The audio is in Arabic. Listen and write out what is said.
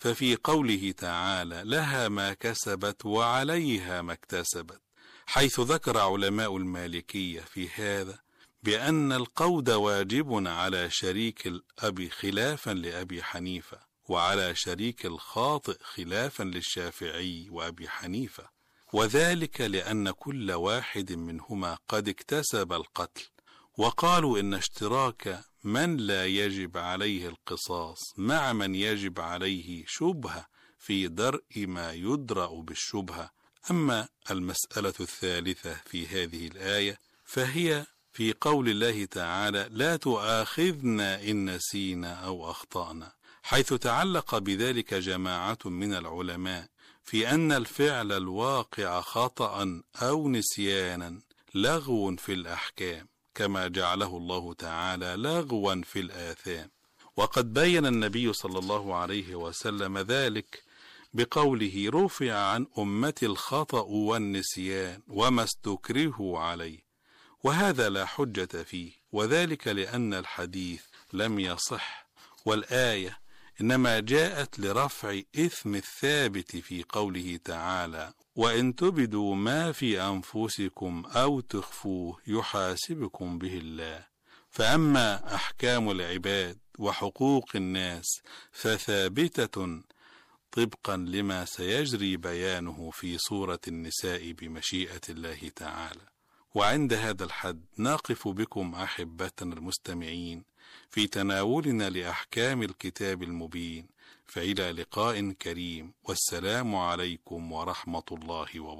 ففي قوله تعالى لها ما كسبت وعليها ما اكتسبت، حيث ذكر علماء المالكية في هذا بأن القود واجب على شريك الأب خلافا لأبي حنيفة، وعلى شريك الخاطئ خلافا للشافعي وأبي حنيفة، وذلك لأن كل واحد منهما قد اكتسب القتل. وقالوا إن اشتراك من لا يجب عليه القصاص مع من يجب عليه شبهة في درء ما يدرأ بالشبهة. أما المسألة الثالثة في هذه الآية فهي في قول الله تعالى لا تؤاخذنا إن نسينا أو أخطأنا، حيث تعلق بذلك جماعة من العلماء في أن الفعل الواقع خطأ أو نسيانا لغو في الأحكام، كما جعله الله تعالى لغوا في الآثام. وقد بين النبي صلى الله عليه وسلم ذلك بقوله رفع عن أمتي الخطأ والنسيان وما استكرهوا عليه، وهذا لا حجة فيه، وذلك لأن الحديث لم يصح، والآية إنما جاءت لرفع إثم الثابت في قوله تعالى وإن تبدوا ما في أنفسكم أو تخفوه يحاسبكم به الله. فأما أحكام العباد وحقوق الناس فثابتة طبقا لما سيجري بيانه في سورة النساء بمشيئة الله تعالى. وعند هذا الحد نقف بكم أحبتنا المستمعين في تناولنا لأحكام الكتاب المبين، فإلى لقاء كريم، والسلام عليكم ورحمة الله وبركاته.